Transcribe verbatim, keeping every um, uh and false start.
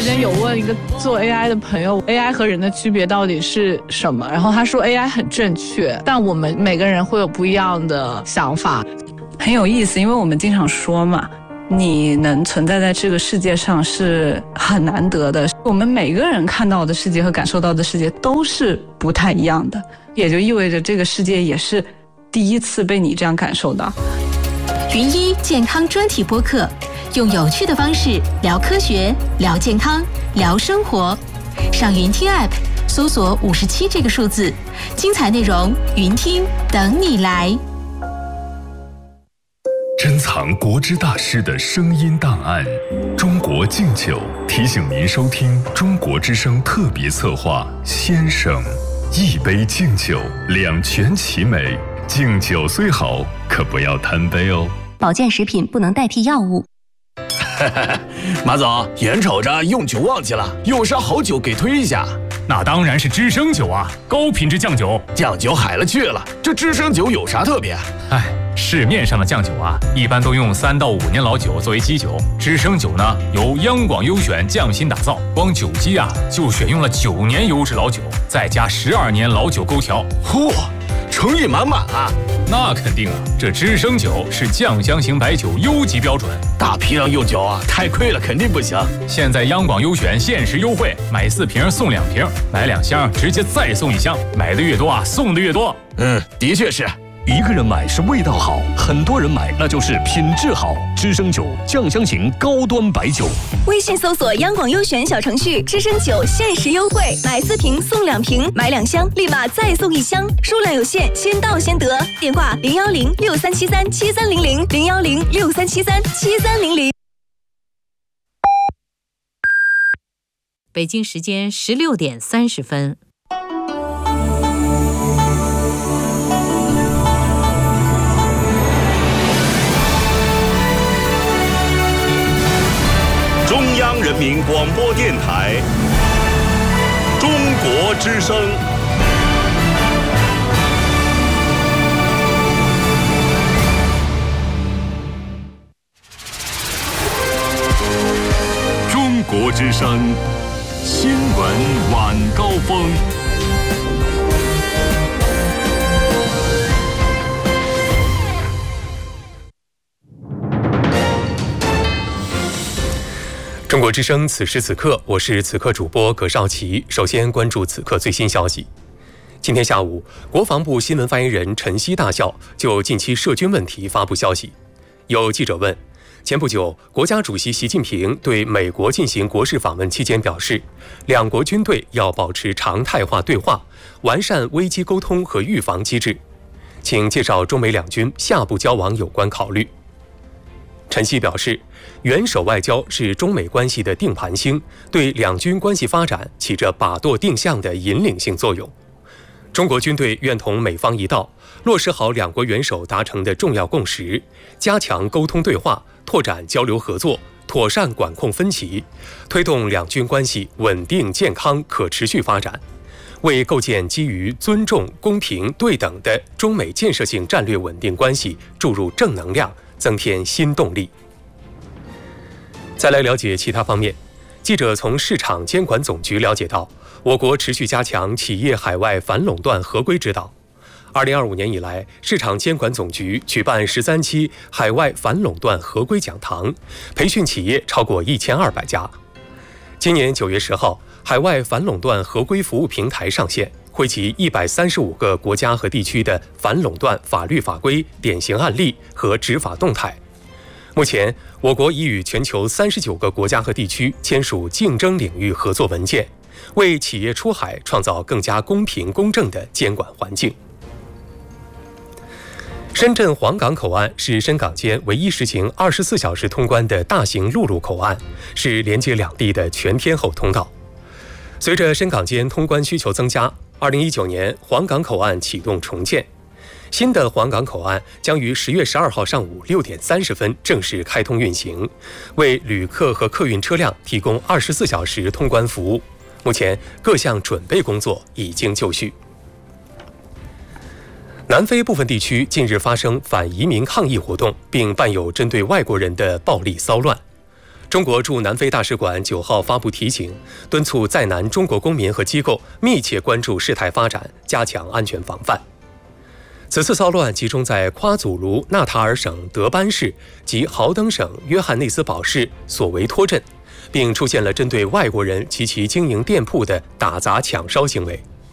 前有问一个做 A I 的朋友 A I 和人的区别到底是什么，然后他说 A I 很正确，但我们每个人会有不一样的想法。 很有意思，因为我们经常说嘛，你能存在在这个世界上是很难得的，我们每个人看到的世界和感受到的世界都是不太一样的，也就意味着这个世界也是第一次被你这样感受到。 云医健康专题播客，用有趣的方式聊科学、聊健康、聊生活。上云听 App 搜索五十七这个数字，精彩内容云听等你来。 珍藏国之大师的声音档案，中国敬酒提醒您收听中国之声特别策划《先生》，一杯敬酒，两全其美。敬酒虽好，可不要贪杯哦。 保健食品不能代替药物。 马总，眼瞅着用酒旺季了，有啥好酒给推一下？ 那当然是知升酒啊，高品质酱酒。 酱酒海了去了，这知升酒有啥特别？ 哎，市面上的酱酒啊，一般都用三到五年老酒作为基酒，知升酒呢由央广优选匠心打造，光酒基啊就选用了九年优质老酒，再加十二年老酒勾调。 嚯！诚意满满啊！ 那肯定啊，这知升酒是酱香型白酒优级标准， 大批量用酒啊，太亏了，肯定不行。 现在央广优选限时优惠，买四瓶送两瓶，买两箱直接再送一箱，买的越多啊，送的越多。 嗯，的确是。 一个人买是味道好，很多人买那就是品质好。知升酒酱香型高端白酒， 微信搜索央广优选小程序，知升酒限时优惠，买四瓶送两瓶，买两箱立马再送一箱，数量有限，先到先得。电话零幺零六三七三七三零零零幺零六三七三七三零零。 北京时间十六点三十分。 中央人民广播电台中国之声。 中国之声新闻晚高峰。 中国之声，此时此刻，我是此刻主播葛少奇。首先关注此刻最新消息。今天下午，国防部新闻发言人陈希大校就近期涉军问题发布消息。有记者问，前不久，国家主席习近平对美国进行国事访问期间表示，两国军队要保持常态化对话，完善危机沟通和预防机制。请介绍中美两军下步交往有关考虑。陈希表示，元首外交是中美关系的定盘星，对两军关系发展起着把舵定向的引领性作用。中国军队愿同美方一道，落实好两国元首达成的重要共识，加强沟通对话，拓展交流合作，妥善管控分歧，推动两军关系稳定、健康、可持续发展，为构建基于尊重、公平、对等的中美建设性战略稳定关系注入正能量，增添新动力。再来了解其他方面，记者从市场监管总局了解到，我国持续加强企业海外反垄断合规指导。二零二五年以来，市场监管总局举办十三期海外反垄断合规讲堂，培训企业超过一千二百家。今年九月十号，海外反垄断合规服务平台上线，汇集一百三十五个国家和地区的反垄断法律法规、典型案例和执法动态。目前，我国已与全球三十九个国家和地区签署竞争领域合作文件，为企业出海创造更加公平公正的监管环境。深圳黄岗口岸是深港间唯一实行二十四小时通关的大型陆路口岸，是连接两地的全天候通道。随着深港间通关需求增加，二零一九年黄岗口岸启动重建。新的黄岗口岸将于十月十二号上午六点三十分正式开通运行，为旅客和客运车辆提供二十四小时通关服务。目前各项准备工作已经就绪。南非部分地区近日发生反移民抗议活动，并伴有针对外国人的暴力骚乱。 中国驻南非大使馆九号发布提醒，敦促在南中国公民和机构密切关注事态发展，加强安全防范。此次骚乱集中在夸祖卢纳塔尔省德班市及豪登省约翰内斯堡市索维托镇，并出现了针对外国人及其经营店铺的打砸抢烧行为。